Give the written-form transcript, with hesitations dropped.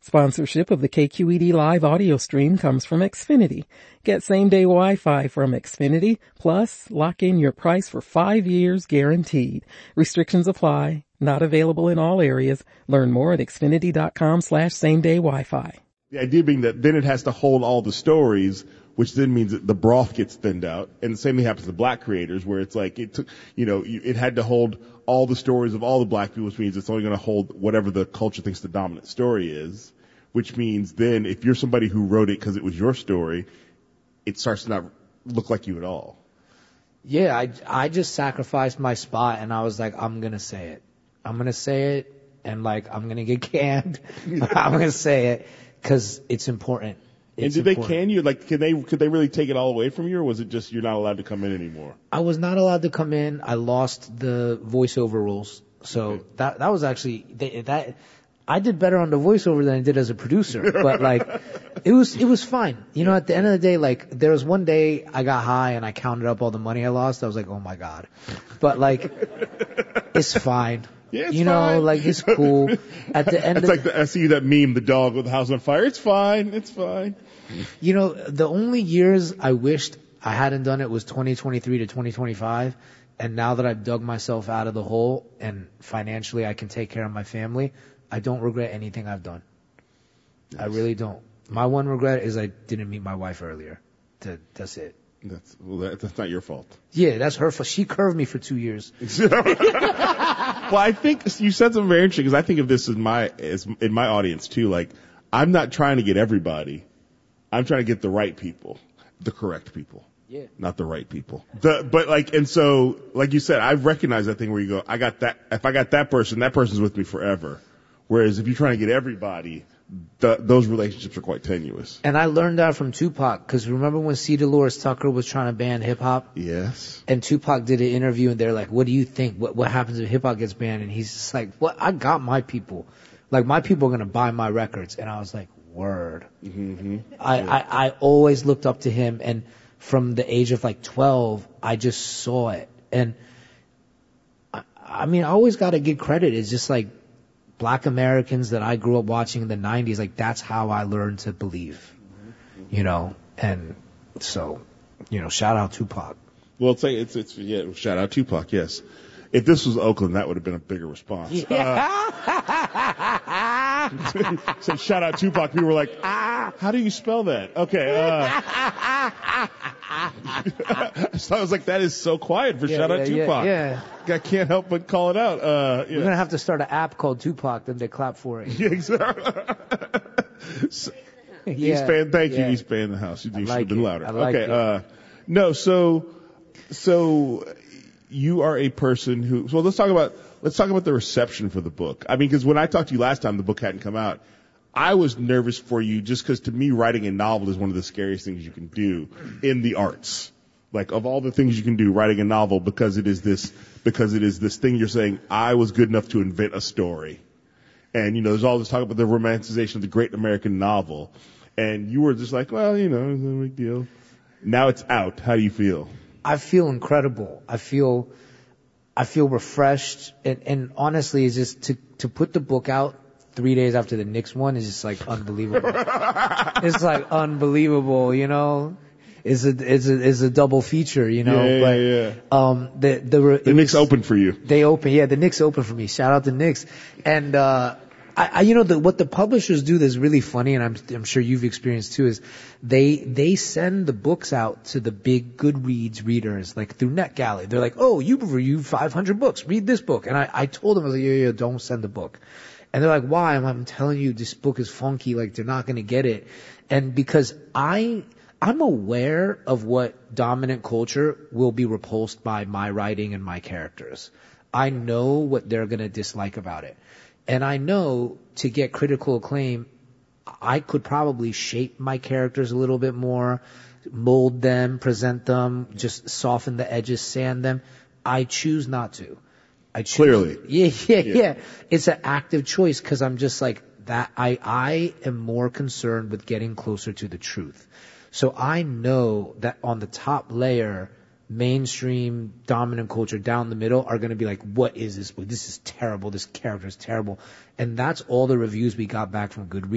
Sponsorship of the KQED live audio stream comes from Xfinity. Get same-day Wi-Fi from Xfinity, plus lock in your price for 5 years guaranteed. Restrictions apply. Not available in all areas. Learn more at xfinity.com/same-day Wi-Fi. The idea being that then it has to hold all the stories, which then means that the broth gets thinned out. And the same thing happens to black creators, where it's like it took, it had to hold all the stories of all the black people, which means it's only going to hold whatever the culture thinks the dominant story is, which means then if you're somebody who wrote it because it was your story, it starts to not look like you at all. Yeah, I just sacrificed my spot, and I was like, I'm going to say it. I'm going to say it, and I'm going to get canned. I'm going to say it because it's important. And did they can you? Could they really take it all away from you, or was it just you're not allowed to come in anymore? I was not allowed to come in. I lost the voiceover rules. So okay. that was actually, I did better on the voiceover than I did as a producer. But it was fine. At the end of the day, there was one day I got high and I counted up all the money I lost. I was like, oh my God. But it's fine. Yeah, it's fine. It's cool. At the end I see that meme, the dog with the house on fire. It's fine. It's fine. The only years I wished I hadn't done it was 2023 to 2025. And now that I've dug myself out of the hole and financially I can take care of my family, I don't regret anything I've done. Yes. I really don't. My one regret is I didn't meet my wife earlier. That's it. That's not your fault. Yeah, that's her fault. She curved me for 2 years. Well, I think you said something very interesting, because I think of this in my audience too. I'm not trying to get everybody. I'm trying to get the right people, the correct people. Yeah. Not the right people. And so, like you said, I've recognized that thing where you go, I got that. If I got that person's with me forever. Whereas if you're trying to get everybody, those relationships are quite tenuous. And I learned that from Tupac, because remember when C. Dolores Tucker was trying to ban hip hop? Yes. And Tupac did an interview, and they're like, "What do you think? What happens if hip hop gets banned?" And he's just like, "What? I got my people. My people are gonna buy my records." And I was like, "Word." Mm-hmm. I always looked up to him, and from the age of 12, I just saw it. And I always got to give credit. It's just Black Americans that I grew up watching in the 90s, that's how I learned to believe, and so, shout out Tupac. Well, shout out Tupac, yes. If this was Oakland, that would have been a bigger response. Yeah. Said shout out Tupac, people were like, how do you spell that? Okay, so I was like, that is so quiet for shout out Tupac. Yeah. I can't help but call it out. We're going to have to start an app called Tupac, then they clap for it. Yeah, exactly. Eastpan, thank you, Eastpan in the house. You should have been louder. Okay, no, so you are a person who, so let's talk about the reception for the book. Because when I talked to you last time, the book hadn't come out. I was nervous for you just because, to me, writing a novel is one of the scariest things you can do in the arts. Of all the things you can do, writing a novel, because it is this thing you're saying, I was good enough to invent a story. And, there's all this talk about the romanticization of the great American novel. And you were just like, well, it's no big deal. Now it's out. How do you feel? I feel incredible. I feel refreshed. And honestly, it's just to put the book out 3 days after the Knicks one is just unbelievable. It's unbelievable, It's a double feature, Yeah. The Knicks open for you. They open, yeah. The Knicks open for me. Shout out the Knicks. And what the publishers do that's really funny, and I'm sure you've experienced too, is they send the books out to the big Goodreads readers, through NetGalley. They're like, oh, you reviewed 500 books. Read this book. And I told them, I was like, yeah, don't send the book. And they're like, why? I'm telling you, this book is funky. They're not going to get it. And because I'm aware of what dominant culture will be repulsed by my writing and my characters. I know what they're going to dislike about it. And I know to get critical acclaim, I could probably shape my characters a little bit more, mold them, present them, just soften the edges, sand them. I choose not to. Clearly. Yeah. It's an active choice, because I'm just that. I am more concerned with getting closer to the truth. So I know that on the top layer, mainstream dominant culture down the middle are going to be like, what is this book? This is terrible. This character is terrible. And that's all the reviews we got back from Goodreads.